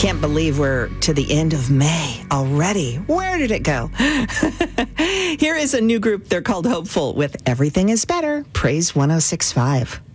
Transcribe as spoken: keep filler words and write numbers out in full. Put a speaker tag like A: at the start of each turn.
A: Can't believe we're to the end of May already. Where did it go? Here is a new group. They're called Hopeful with Everything is Better. Praise one oh six point five.